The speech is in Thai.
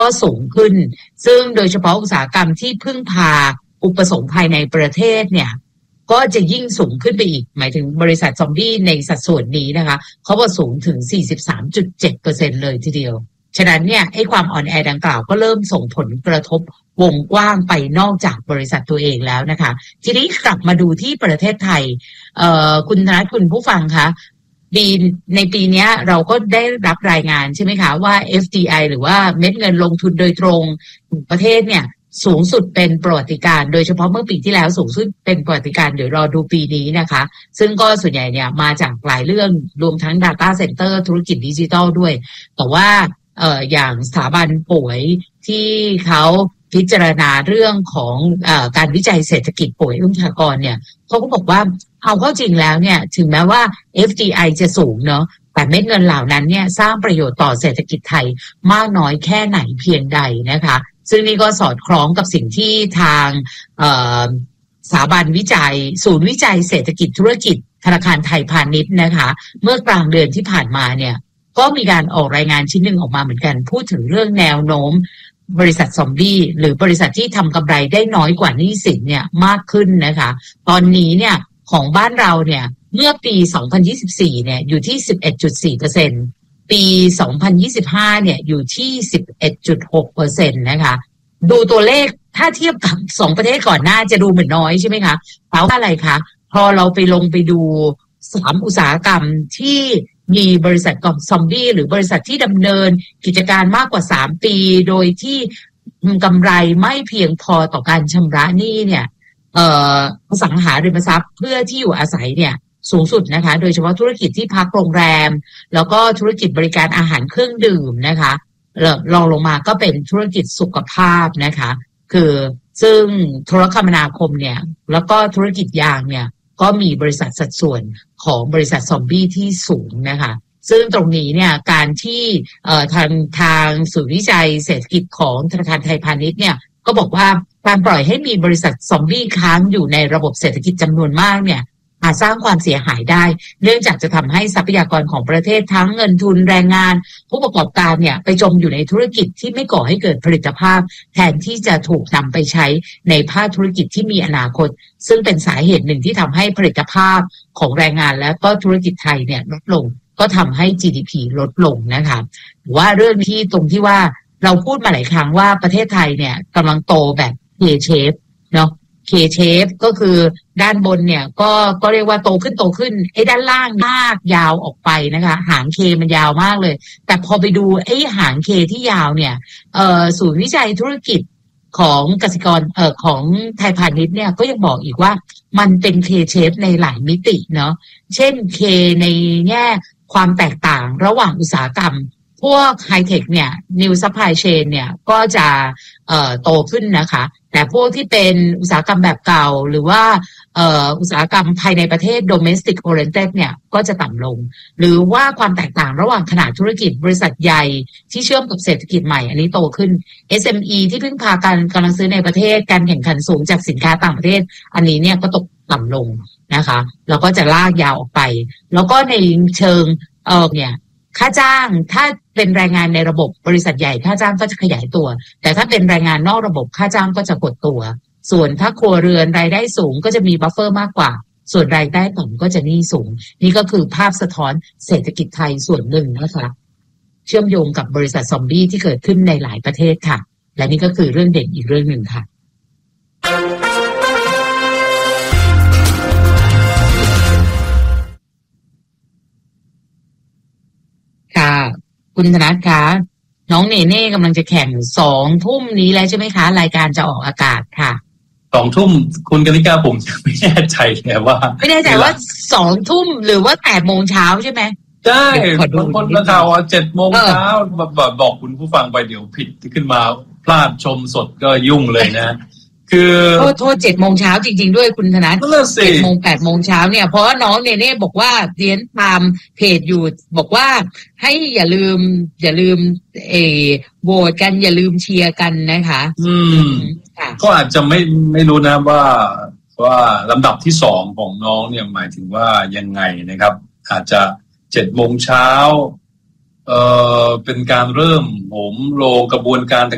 ก็สูงขึ้นซึ่งโดยเฉพาะอุตสาหกรรมที่พึ่งพาอุปสงค์ภายในประเทศเนี่ยก็จะยิ่งสูงขึ้นไปอีกหมายถึงบริษัทซอมบี้ในสัดส่วนนี้นะคะเขาบอกสูงถึง 43.7% เลยทีเดียวฉะนั้นเนี่ยไอ้ความอ่อนแอดังกล่าวก็เริ่มส่งผลกระทบวงกว้างไปนอกจากบริษัทตัวเองแล้วนะคะทีนี้กลับมาดูที่ประเทศไทยคุณธนัทคุณผู้ฟังคะในปีนี้เราก็ได้รับรายงานใช่ไหมคะว่า FDI หรือว่าเม็ดเงินลงทุนโดยตรงประเทศเนี่ยสูงสุดเป็นประวัติการณ์โดยเฉพาะเมื่อปีที่แล้วสูงสุดเป็นประวัติการณ์เดี๋ยวรอดูปีนี้นะคะซึ่งก็ส่วนใหญ่เนี่ยมาจากหลายเรื่องรวมทั้ง Data Center ธุรกิจดิจิทัลด้วยแต่ว่าอย่างสถาบันป่วยที่เขาพิจารณาเรื่องของการวิจัยเศรษฐกิจป่วยประชากรเนี่ยเขาก็บอกว่าเอาเข้าจริงแล้วเนี่ยถึงแม้ว่า FDI จะสูงเนาะแต่เม็ดเงินเหล่านั้นเนี่ยสร้างประโยชน์ต่อเศรษฐกิจไทยมากน้อยแค่ไหนเพียงใดนะคะซึ่งนี่ก็สอดคล้องกับสิ่งที่ทางสถาบันวิจัยศูนย์วิจัยเศรษฐกิจธุรกิจธนาคารไทยพาณิชย์นะคะเมื่อกลางเดือนที่ผ่านมาเนี่ยก็มีการออกรายงานชิ้นหนึ่งออกมาเหมือนกันพูดถึงเรื่องแนวโน้มบริษัทซอมบี้หรือบริษัทที่ทำกำไรได้น้อยกว่าหนี้สินเนี่ยมากขึ้นนะคะตอนนี้เนี่ยของบ้านเราเนี่ยเมื่อปี 2024 เนี่ยอยู่ที่ 11.4%ปี2025เนี่ยอยู่ที่ 11.6% นะคะดูตัวเลขถ้าเทียบกับ2ประเทศก่อนหน้าจะดูเหมือนน้อยใช่ไหมคะเพราะอะไรคะพอเราไปดู3อุตสาหกรรมที่มีบริษัทซอมบี้หรือบริษัทที่ดำเนินกิจการมากกว่า3ปีโดยที่กำไรไม่เพียงพอต่อการชำระหนี้เนี่ยอสังหาริมทรัพย์เพื่อที่อยู่อาศัยเนี่ยสูงสุดนะคะโดยเฉพาะธุรกิจที่พักโรงแรมแล้วก็ธุรกิจบริการอาหารเครื่องดื่มนะคะรองลงมาก็เป็นธุรกิจสุขภาพนะคะคือซึ่งโทรคมนาคมเนี่ยแล้วก็ธุรกิจยางเนี่ยก็มีบริษัทสัดส่วนของบริษัทซอมบี้ที่สูงนะคะซึ่งตรงนี้เนี่ยการที่ทางศูนย์วิจัยเศรษฐกิจของธนาคารไทยพาณิชย์เนี่ยก็บอกว่าการปล่อยให้มีบริษัทซอมบี้ค้างอยู่ในระบบเศรษฐกิจจำนวนมากเนี่ยอาจสร้างความเสียหายได้เนื่องจากจะทำให้ทรัพยากรของประเทศทั้งเงินทุนแรงงานผู้ประกอบการเนี่ยไปจมอยู่ในธุรกิจที่ไม่ก่อให้เกิดผลิตภาพแทนที่จะถูกนำไปใช้ในภาคธุรกิจที่มีอนาคตซึ่งเป็นสาเหตุหนึ่งที่ทำให้ผลิตภาพของแรงงานและก็ธุรกิจไทยเนี่ยลดลงก็ทำให้ GDP ลดลงนะคะว่าเรื่องที่ตรงที่ว่าเราพูดมาหลายครั้งว่าประเทศไทยเนี่ยกำลังโตแบบ K-shape เนาะK-shape ก็คือด้านบนเนี่ยก็เรียกว่าโตขึ้นไอ้ด้านล่างมากยาวออกไปนะคะหาง K มันยาวมากเลยแต่พอไปดูไอ้หาง K ที่ยาวเนี่ยศูนย์วิจัยธุรกิจของกสิกรของไทยพาณิชย์เนี่ยก็ยังบอกอีกว่ามันเป็น K-shape ในหลายมิติเนาะเช่น K ในแง่ความแตกต่างระหว่างอุตสาหกรรมพวกไฮเทคเนี่ย New Supply Chain เนี่ยก็จะโตขึ้นนะคะแต่พวกที่เป็นอุตสาหกรรมแบบเก่าหรือว่าอุตสาหกรรมภายในประเทศ Domestic Oriented เนี่ยก็จะต่ำลงหรือว่าความแตกต่างระหว่างขนาดธุรกิจบริษัทใหญ่ที่เชื่อมกับเศรษฐกิจใหม่อันนี้โตขึ้น SME ที่พึ่งพาการกำลังซื้อในประเทศการแข่งขันสูงจากสินค้าต่างประเทศอันนี้เนี่ยก็ตกต่ำลงนะคะแล้วก็จะลากยาวออกไปแล้วก็ในเชิงเนี่ยค่าจ้างถ้าเป็นแรงงานในระบบบริษัทใหญ่ค่าจ้างก็จะขยายตัวแต่ถ้าเป็นแรงงานนอกระบบค่าจ้างก็จะหดตัวส่วนถ้าครัวเรือนรายได้สูงก็จะมีบัฟเฟอร์มากกว่าส่วนรายได้ต่ำก็จะหนี้สูงนี่ก็คือภาพสะท้อนเศรษฐกิจไทยส่วนหนึ่งนะคะเชื่อมโยงกับบริษัทซอมบี้ที่เกิดขึ้นในหลายประเทศค่ะและนี่ก็คือเรื่องเด่นอีกเรื่องหนึ่งค่ะค่ะคุณธนัทคะน้องเนเน่กำลังจะแข่ง2 ทุ่มนี้แล้วใช่ไหมคะรายการจะออกอากาศค่ะ 2 ทุ่มคุณกนิกาผมไม่แน่ใจเลยว่าไม่แน่ใจว่า2 ทุ่มหรือว่า8 โมงเช้าใช่ไหมใช่บางคนข่าวว่า7 โมงเช้าบอกคุณผู้ฟังไปเดี๋ยวผิดขึ้นมาพลาดชมสดก็ยุ่งเลยนะคือโทษ7 โมงเช้าจริงๆด้วยคุณธนัท7 โมง 8 โมงเช้าเนี่ยเพราะว่าน้องเนเน่บอกว่าเรียนตามเพจอยู่บอกว่าให้อย่าลืมโหวตกันอย่าลืมเชียร์กันนะคะก็อาจจะไม่รู้นะว่าลำดับที่2ของน้องเนี่ยหมายถึงว่ายังไงนะครับอาจจะ7 โมงเช้าเป็นการเริ่มโหมโรงกระบวนการ